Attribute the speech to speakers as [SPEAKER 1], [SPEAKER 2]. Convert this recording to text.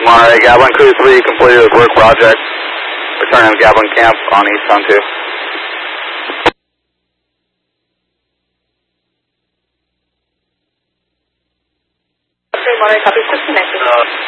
[SPEAKER 1] Monterey, Gablin Crew 3 completed his work project. Returning to Gablin Camp on East Zone 2.
[SPEAKER 2] Monterey, copy, disconnected.